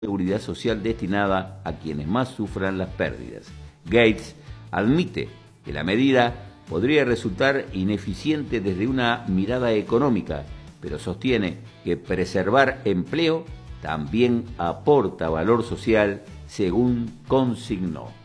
seguridad social destinada a quienes más sufran las pérdidas. Gates admite que la medida podría resultar ineficiente desde una mirada económica, pero sostiene que preservar empleo también aporta valor social, según consignó.